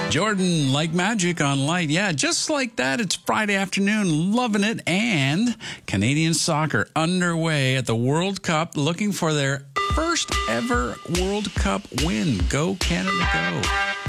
Jordan, like magic on Light. Yeah, just like that. It's Friday afternoon, loving it. And Canadian soccer underway at the World Cup, looking for their first ever World Cup win. Go Canada, go.